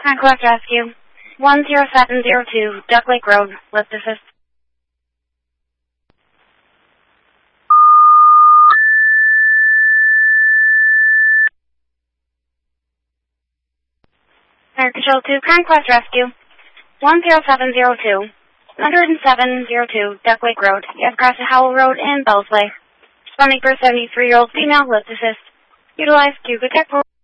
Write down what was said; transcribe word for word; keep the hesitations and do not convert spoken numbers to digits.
Conquest Rescue. one zero seven zero two, Duck Lake Road, lift assist. Air Control two, Conquest Rescue. one zero seven zero two, one zero seven zero two, Duck Lake Road. You have crossed Howell Road in Bells Lake. Responding for a seventy-three-year-old female, lift assist. Utilize Cuba Tech.